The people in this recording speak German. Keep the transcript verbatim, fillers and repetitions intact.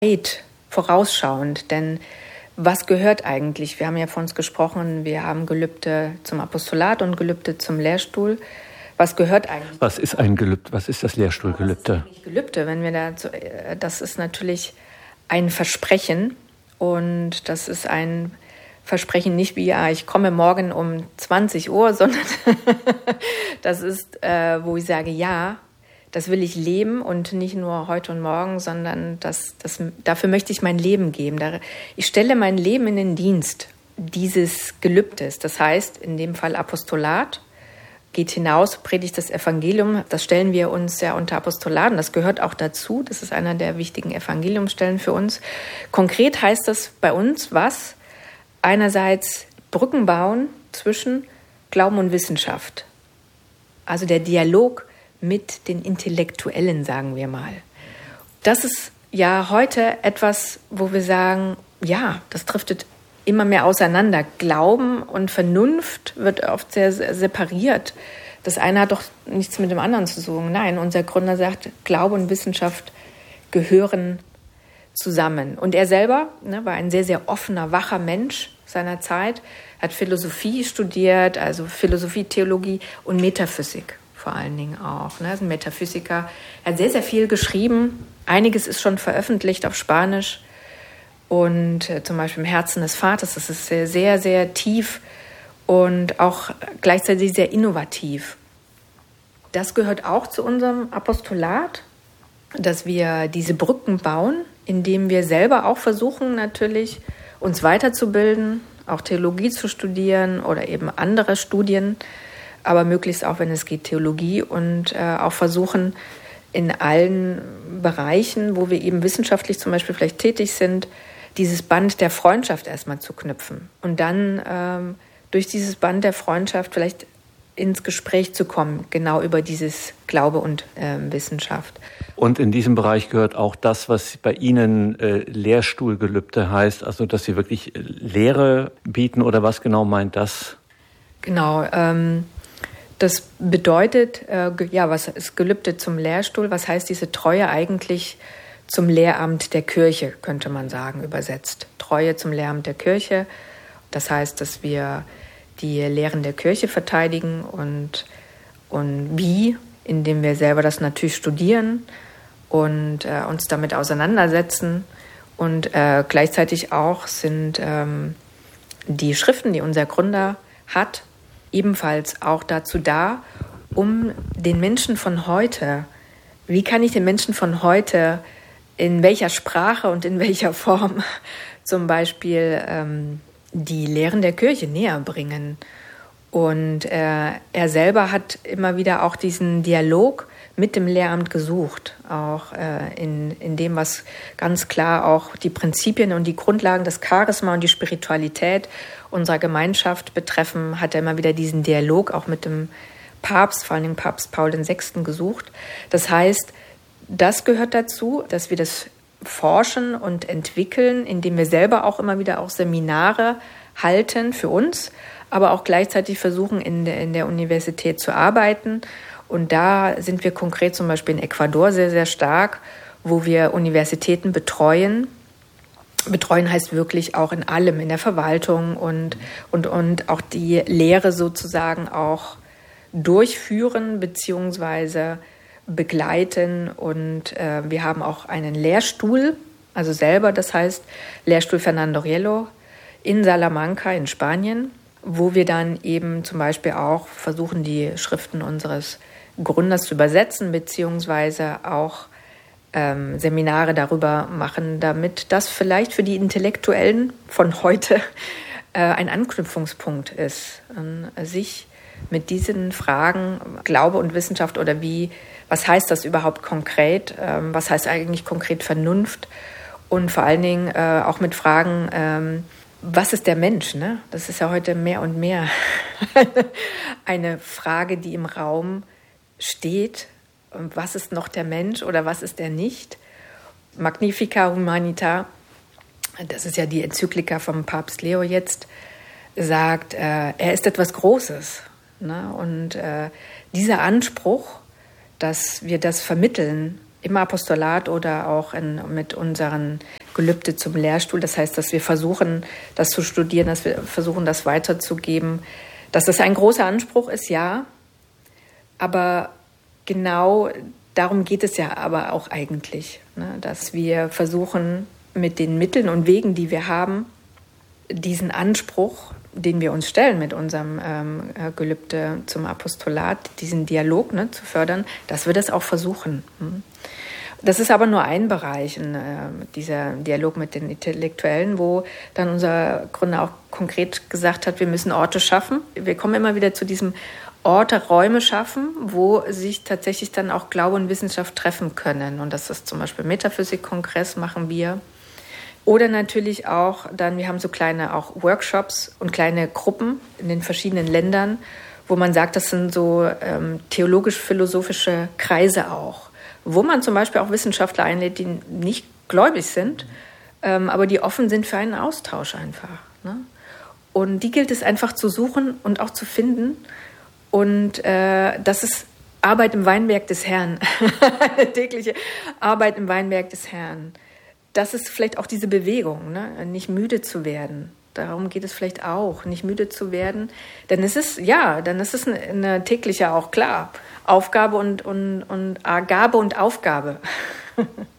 weit vorausschauend, denn was gehört eigentlich? Wir haben ja von uns gesprochen, wir haben Gelübde zum Apostolat und Gelübde zum Lehrstuhl. Was gehört eigentlich? Was ist ein Gelübde? Was ist das Lehrstuhlgelübde? Das ist Gelübde, wenn wir da, das ist natürlich ein Versprechen und das ist ein Versprechen nicht wie, ja, ich komme morgen um zwanzig Uhr, sondern das ist, äh, wo ich sage, ja, das will ich leben und nicht nur heute und morgen, sondern das, das, dafür möchte ich mein Leben geben. Ich stelle mein Leben in den Dienst dieses Gelübdes. Das heißt, in dem Fall Apostolat, geht hinaus, predigt das Evangelium. Das stellen wir uns ja unter Apostolaten. Das gehört auch dazu. Das ist einer der wichtigen Evangeliumsstellen für uns. Konkret heißt das bei uns was? Einerseits Brücken bauen zwischen Glauben und Wissenschaft. Also der Dialog mit den Intellektuellen, sagen wir mal. Das ist ja heute etwas, wo wir sagen, ja, das driftet immer mehr auseinander. Glauben und Vernunft wird oft sehr separiert. Das eine hat doch nichts mit dem anderen zu tun. Nein, unser Gründer sagt, Glaube und Wissenschaft gehören zusammen. Und er selber ne, war ein sehr, sehr offener, wacher Mensch seiner Zeit, hat Philosophie studiert, also Philosophie, Theologie und Metaphysik vor allen Dingen auch. Ne? Er ist ein Metaphysiker. Er hat sehr, sehr viel geschrieben. Einiges ist schon veröffentlicht auf Spanisch. Und äh, zum Beispiel im Herzen des Vaters, das ist sehr, sehr, sehr tief und auch gleichzeitig sehr innovativ. Das gehört auch zu unserem Apostolat, dass wir diese Brücken bauen, indem wir selber auch versuchen, natürlich uns weiterzubilden, auch Theologie zu studieren oder eben andere Studien, aber möglichst auch, wenn es geht, Theologie und äh, auch versuchen, in allen Bereichen, wo wir eben wissenschaftlich zum Beispiel vielleicht tätig sind, dieses Band der Freundschaft erstmal zu knüpfen und dann ähm, durch dieses Band der Freundschaft vielleicht ins Gespräch zu kommen, genau über dieses Glaube und äh, Wissenschaft. Und in diesem Bereich gehört auch das, was bei Ihnen äh, Lehrstuhlgelübde heißt, also dass Sie wirklich Lehre bieten oder was genau meint das? Genau, ähm, das bedeutet, äh, ja, was ist Gelübde zum Lehrstuhl? Was heißt diese Treue eigentlich zum Lehramt der Kirche, könnte man sagen, übersetzt. Treue zum Lehramt der Kirche. Das heißt, dass wir die Lehren der Kirche verteidigen und, und wie, indem wir selber das natürlich studieren und äh, uns damit auseinandersetzen. Und äh, gleichzeitig auch sind ähm, die Schriften, die unser Gründer hat, ebenfalls auch dazu da, um den Menschen von heute, wie kann ich den Menschen von heute in welcher Sprache und in welcher Form zum Beispiel ähm, die Lehren der Kirche näher bringen. Und äh, er selber hat immer wieder auch diesen Dialog mit dem Lehramt gesucht, auch äh, in, in dem, was ganz klar auch die Prinzipien und die Grundlagen des Charisma und die Spiritualität unserer Gemeinschaft betreffen, hat er immer wieder diesen Dialog auch mit dem Papst, vor allem Papst Paul der Sechste gesucht. Das heißt, das gehört dazu, dass wir das forschen und entwickeln, indem wir selber auch immer wieder auch Seminare halten für uns, aber auch gleichzeitig versuchen, in der, in der Universität zu arbeiten. Und da sind wir konkret zum Beispiel in Ecuador sehr, sehr stark, wo wir Universitäten betreuen. Betreuen heißt wirklich auch in allem, in der Verwaltung und, und, und auch die Lehre sozusagen auch durchführen beziehungsweise begleiten. Und äh, wir haben auch einen Lehrstuhl, also selber, das heißt Lehrstuhl Fernando Rielo in Salamanca in Spanien, wo wir dann eben zum Beispiel auch versuchen, die Schriften unseres Gründers zu übersetzen, beziehungsweise auch ähm, Seminare darüber machen, damit das vielleicht für die Intellektuellen von heute äh, ein Anknüpfungspunkt ist, äh, sich mit diesen Fragen Glaube und Wissenschaft oder wie, was heißt das überhaupt konkret, ähm, was heißt eigentlich konkret Vernunft und vor allen Dingen äh, auch mit Fragen, ähm, was ist der Mensch? Ne? Das ist ja heute mehr und mehr eine Frage, die im Raum steht. Was ist noch der Mensch oder was ist er nicht? Magnifica Humanita, das ist ja die Enzyklika vom Papst Leo jetzt, sagt, äh, er ist etwas Großes. Ne? Und äh, dieser Anspruch, dass wir das vermitteln, im Apostolat oder auch in, mit unseren Gelübde zum Lehrstuhl. Das heißt, dass wir versuchen, das zu studieren, dass wir versuchen, das weiterzugeben. Dass das ein großer Anspruch ist, ja. Aber genau darum geht es ja aber auch eigentlich, ne? Dass wir versuchen, mit den Mitteln und Wegen, die wir haben, diesen Anspruch, den wir uns stellen mit unserem ähm, Gelübde zum Apostolat, diesen Dialog, ne, zu fördern, dass wir das auch versuchen. Das ist aber nur ein Bereich, in, äh, dieser Dialog mit den Intellektuellen, wo dann unser Gründer auch konkret gesagt hat, wir müssen Orte schaffen. Wir kommen immer wieder zu diesem Orte, Räume schaffen, wo sich tatsächlich dann auch Glaube und Wissenschaft treffen können. Und das ist zum Beispiel Metaphysik-Kongress machen wir. Oder natürlich auch dann, wir haben so kleine auch Workshops und kleine Gruppen in den verschiedenen Ländern, wo man sagt, das sind so ähm, theologisch-philosophische Kreise auch, wo man zum Beispiel auch Wissenschaftler einlädt, die nicht gläubig sind, ähm, aber die offen sind für einen Austausch einfach. Ne? Und die gilt es einfach zu suchen und auch zu finden. Und äh, das ist Arbeit im Weinberg des Herrn, tägliche Arbeit im Weinberg des Herrn. Das ist vielleicht auch diese Bewegung, ne? Nicht müde zu werden. Darum geht es vielleicht auch, nicht müde zu werden. Denn es ist, ja, dann ist es eine, eine tägliche auch, klar, Aufgabe und, und, und Gabe und Aufgabe.